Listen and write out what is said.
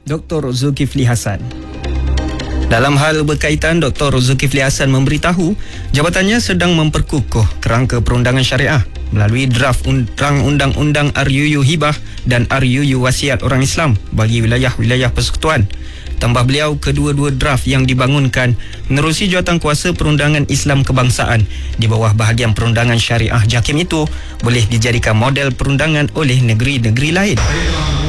Dr. Zulkifli Hassan. Dalam hal berkaitan, Dr. Zulkifli Hassan memberitahu jabatannya sedang memperkukuh kerangka perundangan syariah melalui draft Undang-Undang RUU Hibah dan RUU Wasiat Orang Islam bagi wilayah-wilayah persekutuan. Tambah beliau, kedua-dua draft yang dibangunkan menerusi jawatankuasa perundangan Islam kebangsaan di bawah bahagian perundangan syariah JAKIM itu boleh dijadikan model perundangan oleh negeri-negeri lain.